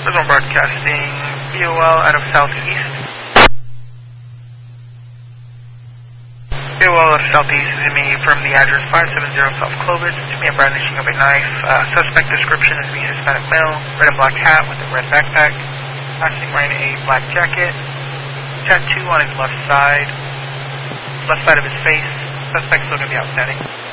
Signal broadcasting BOL out of Southeast. BOL out of Southeast is me from the address 570 South Clovis. To me, a brandishing of a knife. Suspect description is me, Hispanic male, red and black hat with a red backpack. Last thing, wearing a black jacket. Tattoo on his left side of his face. Suspect's still going to be outstanding.